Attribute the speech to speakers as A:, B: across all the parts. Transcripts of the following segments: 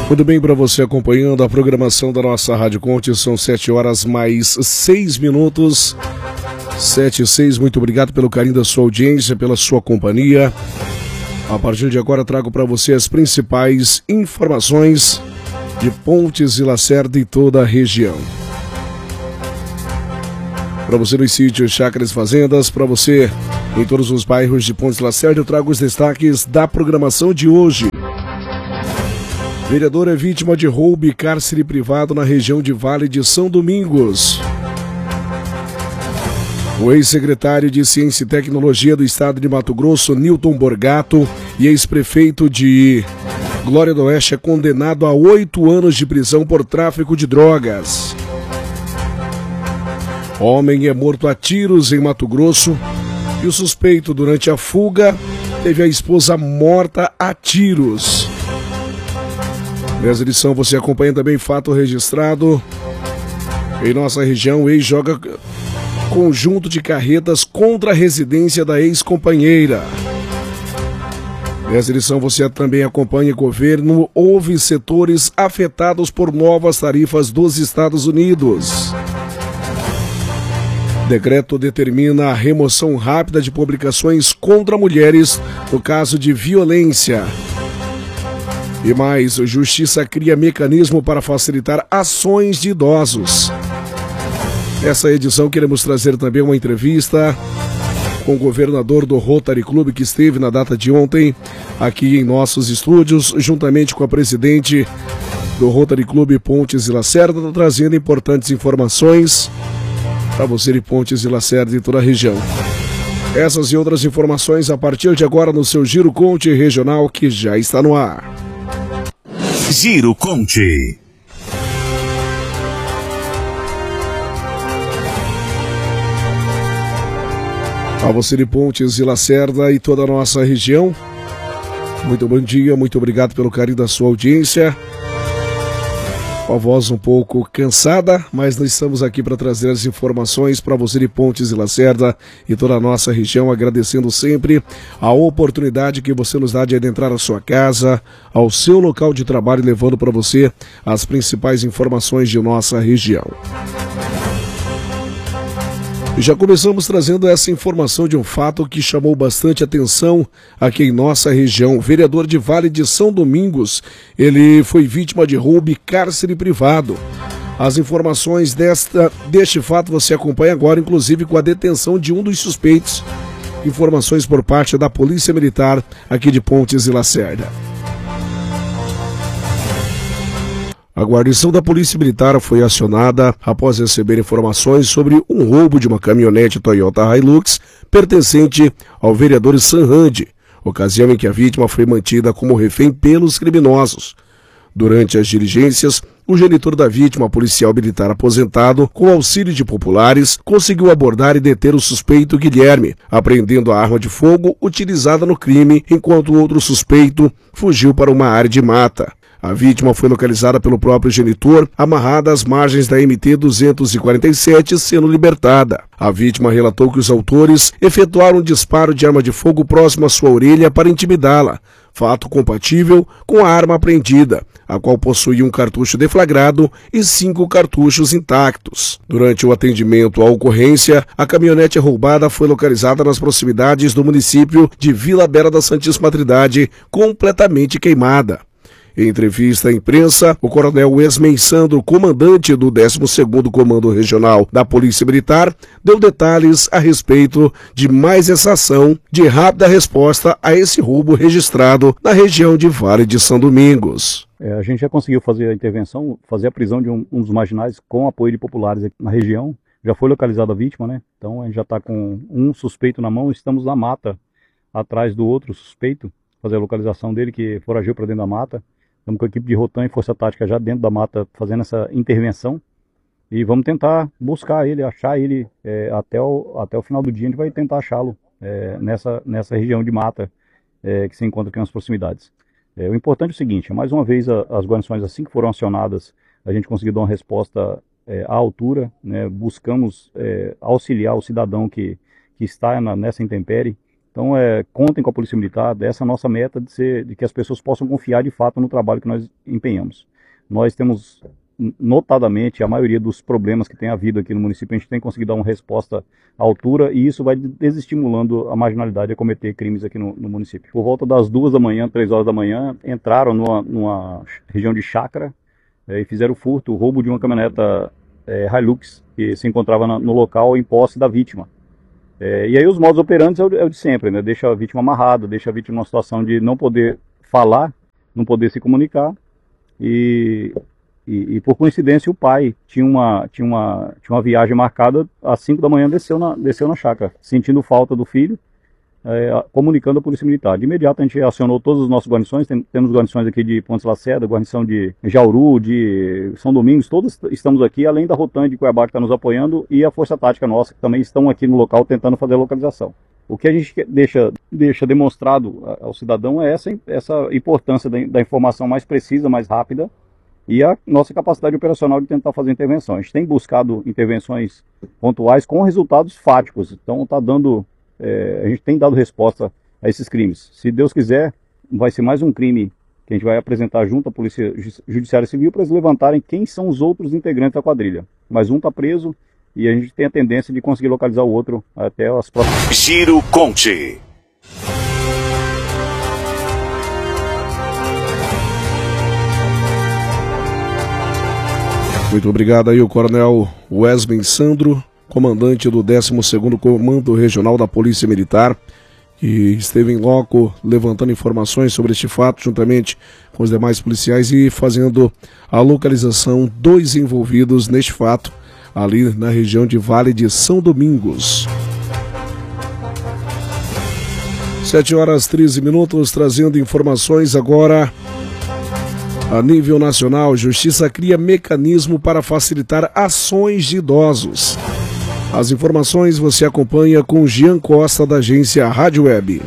A: Tudo bem para você acompanhando a programação da nossa Rádio Conte, são 7 horas mais 6 minutos, 7 e 6, muito obrigado pelo carinho da sua audiência, pela sua companhia. A partir de agora trago para você as principais informações de Pontes e Lacerda e toda a região. Para você nos sítios, chácaras e fazendas, para você em todos os bairros de Pontes e Lacerda, eu trago os destaques da programação de hoje. Vereador é vítima de roubo e cárcere privado na região de Vale de São Domingos. O ex-secretário de Ciência e Tecnologia do Estado de Mato Grosso, Newton Borgato, e ex-prefeito de Glória do Oeste é condenado a 8 anos de prisão por tráfico de drogas. Homem é morto a tiros em Mato Grosso e o suspeito durante a fuga teve a esposa morta a tiros. Nessa edição você acompanha também fato registrado em nossa região. O ex joga conjunto de carretas contra a residência da ex-companheira. Nessa edição você também acompanha governo. Houve setores afetados por novas tarifas dos Estados Unidos. Decreto determina a remoção rápida de publicações contra mulheres no caso de violência. E mais, Justiça cria mecanismo para facilitar ações de idosos. Nessa edição queremos trazer também uma entrevista com o governador do Rotary Club, que esteve na data de ontem aqui em nossos estúdios, juntamente com a presidente do Rotary Club Pontes e Lacerda, trazendo importantes informações para você de Pontes e Lacerda e toda a região. Essas e outras informações a partir de agora no seu Giro Conte Regional, que já está no ar.
B: Giro Conte.
A: A você de Pontes e Lacerda e toda a nossa região, muito bom dia, muito obrigado pelo carinho da sua audiência. Com a voz um pouco cansada, mas nós estamos aqui para trazer as informações para você de Pontes e Lacerda e toda a nossa região, agradecendo sempre a oportunidade que você nos dá de adentrar a sua casa, ao seu local de trabalho, levando para você as principais informações de nossa região. Já começamos trazendo essa informação de um fato que chamou bastante atenção aqui em nossa região. O vereador de Vale de São Domingos, ele foi vítima de roubo e cárcere privado. As informações deste fato você acompanha agora, inclusive com a detenção de um dos suspeitos. Informações por parte da Polícia Militar aqui de Pontes e Lacerda. A guarnição da Polícia Militar foi acionada após receber informações sobre um roubo de uma caminhonete Toyota Hilux pertencente ao vereador Sanrande, ocasião em que a vítima foi mantida como refém pelos criminosos. Durante as diligências, o genitor da vítima, policial militar aposentado, com auxílio de populares, conseguiu abordar e deter o suspeito Guilherme, apreendendo a arma de fogo utilizada no crime, enquanto o outro suspeito fugiu para uma área de mata. A vítima foi localizada pelo próprio genitor, amarrada às margens da MT-247, sendo libertada. A vítima relatou que os autores efetuaram um disparo de arma de fogo próximo à sua orelha para intimidá-la, fato compatível com a arma apreendida, a qual possuía um cartucho deflagrado e 5 cartuchos intactos. Durante o atendimento à ocorrência, a caminhonete roubada foi localizada nas proximidades do município de Vila Bela da Santíssima Trindade, completamente queimada. Em entrevista à imprensa, o coronel Wesley Sandro, comandante do 12º Comando Regional da Polícia Militar, deu detalhes a respeito de mais essa ação de rápida resposta a esse roubo registrado na região de Vale de São Domingos.
C: A gente já conseguiu fazer a intervenção, fazer a prisão de um dos marginais com apoio de populares aqui na região. Já foi localizada a vítima, né? Então a gente já está com um suspeito na mão, estamos na mata, atrás do outro suspeito, fazer a localização dele, que foragiu para dentro da mata. Estamos com a equipe de Rotan e Força Tática já dentro da mata fazendo essa intervenção. E vamos tentar buscar ele, achar ele até o final do dia. A gente vai tentar achá-lo nessa região de mata que se encontra aqui nas proximidades. O importante é o seguinte, mais uma vez as guarnições assim que foram acionadas, a gente conseguiu dar uma resposta à altura, né? Buscamos auxiliar o cidadão que está nessa intempérie. Então, contem com a Polícia Militar, essa é a nossa meta de que as pessoas possam confiar de fato no trabalho que nós empenhamos. Nós temos, notadamente, a maioria dos problemas que tem havido aqui no município, a gente tem conseguido dar uma resposta à altura e isso vai desestimulando a marginalidade a cometer crimes aqui no município. Por volta das 2 da manhã, 3 horas da manhã, entraram numa região de chácara e fizeram o roubo de uma caminhoneta Hilux que se encontrava no local em posse da vítima. E aí os modus operantes é o de sempre, né? Deixa a vítima amarrada, deixa a vítima numa situação de não poder falar, não poder se comunicar e por coincidência o pai tinha uma viagem marcada às 5 da manhã, desceu na chácara, sentindo falta do filho, comunicando à Polícia Militar. De imediato a gente acionou todas as nossas guarnições, temos guarnições aqui de Pontes Lacerda, guarnição de Jauru, de São Domingos, todos estamos aqui, além da Rotan de Cuiabá que está nos apoiando e a Força Tática nossa, que também estão aqui no local tentando fazer a localização. O que a gente deixa demonstrado ao cidadão é essa importância da informação mais precisa, mais rápida, e a nossa capacidade operacional de tentar fazer intervenção. A gente tem buscado intervenções pontuais com resultados fáticos, então a gente tem dado resposta a esses crimes. Se Deus quiser, vai ser mais um crime que a gente vai apresentar junto à Polícia Judiciária Civil para eles levantarem quem são os outros integrantes da quadrilha. Mas um está preso e a gente tem a tendência de conseguir localizar o outro até as próximas.
B: Giro Conte.
A: Muito obrigado aí o Coronel Wesley Sandro, comandante do 12º Comando Regional da Polícia Militar, que esteve em loco levantando informações sobre este fato, juntamente com os demais policiais e fazendo a localização dos envolvidos neste fato, ali na região de Vale de São Domingos. 7h13, trazendo informações agora. A nível nacional, Justiça cria mecanismo para facilitar ações de idosos. As informações você acompanha com Jean Costa, da agência Rádio Web.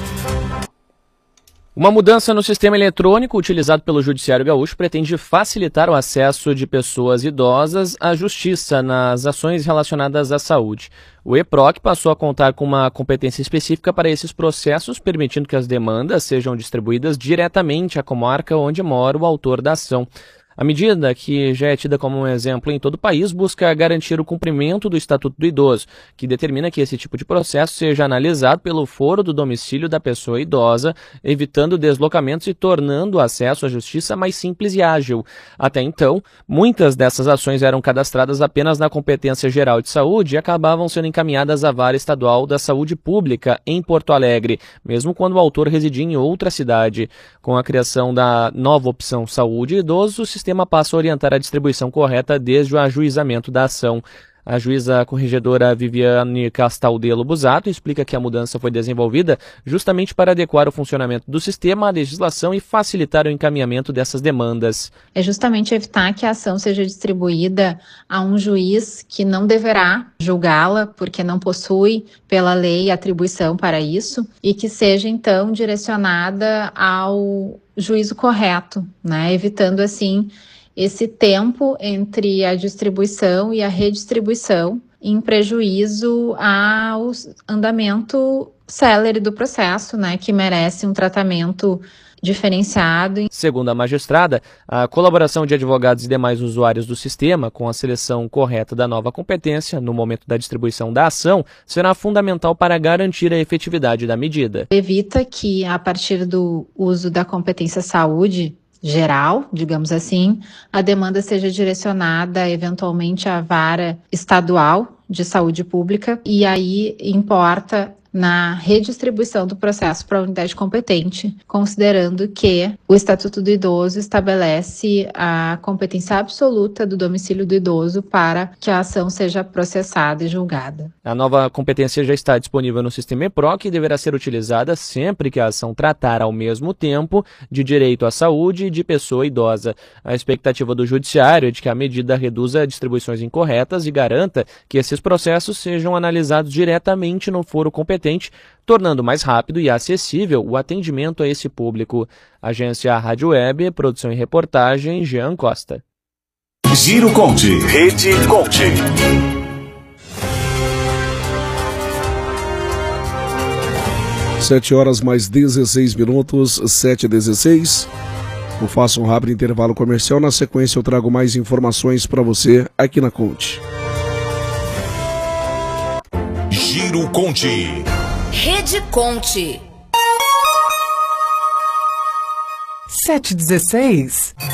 D: Uma mudança no sistema eletrônico utilizado pelo Judiciário Gaúcho pretende facilitar o acesso de pessoas idosas à justiça nas ações relacionadas à saúde. O EPROC passou a contar com uma competência específica para esses processos, permitindo que as demandas sejam distribuídas diretamente à comarca onde mora o autor da ação. A medida, que já é tida como um exemplo em todo o país, busca garantir o cumprimento do Estatuto do Idoso, que determina que esse tipo de processo seja analisado pelo foro do domicílio da pessoa idosa, evitando deslocamentos e tornando o acesso à justiça mais simples e ágil. Até então, muitas dessas ações eram cadastradas apenas na Competência Geral de Saúde e acabavam sendo encaminhadas à Vara Estadual da Saúde Pública em Porto Alegre, mesmo quando o autor residia em outra cidade. Com a criação da nova opção Saúde e Idoso, o sistema passa a orientar a distribuição correta desde o ajuizamento da ação. A juíza corregedora Viviane Castaldelo Busato explica que a mudança foi desenvolvida justamente para adequar o funcionamento do sistema à legislação e facilitar o encaminhamento dessas demandas.
E: É justamente evitar que a ação seja distribuída a um juiz que não deverá julgá-la, porque não possui, pela lei, atribuição para isso, e que seja, então, direcionada ao juízo correto, né? Evitando, assim, esse tempo entre a distribuição e a redistribuição em prejuízo ao andamento célere do processo, né, que merece um tratamento diferenciado.
D: Segundo a magistrada, a colaboração de advogados e demais usuários do sistema com a seleção correta da nova competência no momento da distribuição da ação será fundamental para garantir a efetividade da medida.
E: Evita que, a partir do uso da competência saúde geral, digamos assim, a demanda seja direcionada eventualmente à vara estadual de saúde pública e aí importa na redistribuição do processo para a unidade competente, considerando que o Estatuto do Idoso estabelece a competência absoluta do domicílio do idoso para que a ação seja processada e julgada.
D: A nova competência já está disponível no sistema EPROC e deverá ser utilizada sempre que a ação tratar ao mesmo tempo de direito à saúde e de pessoa idosa. A expectativa do Judiciário é de que a medida reduza distribuições incorretas e garanta que esses processos sejam analisados diretamente no foro competente, tornando mais rápido e acessível o atendimento a esse público. Agência Rádio Web, produção e reportagem, Jean Costa.
B: Giro Conte, Rede Conte.
A: 7 horas mais 16 minutos, 7h16. Eu faço um rápido intervalo comercial. Na sequência eu trago mais informações para você aqui na Conte.
B: Giro Conte.
F: Rede Conte.
G: 7h16.